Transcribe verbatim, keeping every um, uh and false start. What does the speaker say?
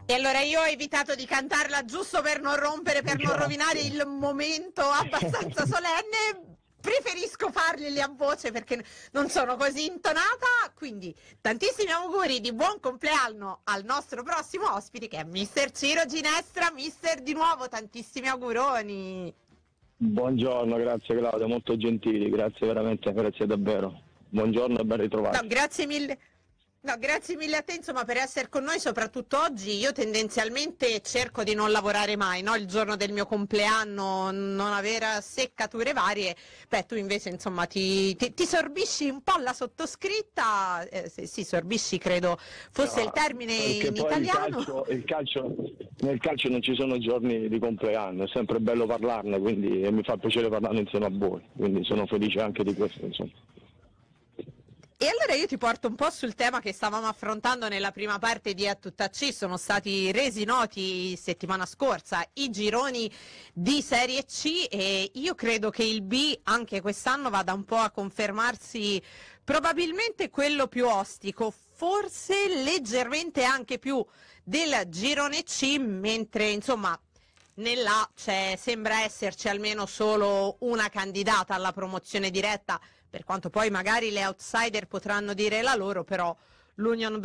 E allora io ho evitato di cantarla giusto per non rompere, per non rovinare il momento abbastanza solenne. Preferisco farglieli a voce perché non sono così intonata. Quindi tantissimi auguri di buon compleanno al nostro prossimo ospite, che è mister Ciro Ginestra. Mister, di nuovo tantissimi auguroni. Buongiorno, grazie Claudia, molto gentili, grazie veramente, grazie davvero. Buongiorno e ben ritrovati. No, grazie mille. No, grazie mille a te, insomma, per essere con noi, soprattutto oggi. Io tendenzialmente cerco di non lavorare mai, no? Il giorno del mio compleanno, non avere seccature varie. Beh, tu invece, insomma, ti, ti, ti sorbisci un po' la sottoscritta, eh, sì, sì, sorbisci credo fosse No, il termine in poi italiano. Il calcio, il calcio, nel calcio non ci sono giorni di compleanno, è sempre bello parlarne, quindi e mi fa piacere parlarne insieme a voi, quindi sono felice anche di questo, insomma. E allora io ti porto un po' sul tema che stavamo affrontando nella prima parte di A Tutta C. Sono stati resi noti settimana scorsa i gironi di Serie C e io credo che il B anche quest'anno vada un po' a confermarsi probabilmente quello più ostico, forse leggermente anche più del girone C, mentre insomma nell'A c'è, sembra esserci almeno solo una candidata alla promozione diretta, per quanto poi magari le outsider potranno dire la loro, però l'Union